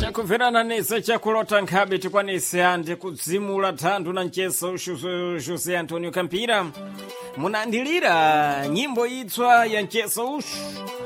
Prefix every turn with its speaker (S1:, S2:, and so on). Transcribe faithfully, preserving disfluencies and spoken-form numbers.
S1: chakumverana nese chakulota nkhabe tikwanise ande kudzimula thandu na mcheso José Antonio Campira munandilira nyimbo itswa ya mcheso ushu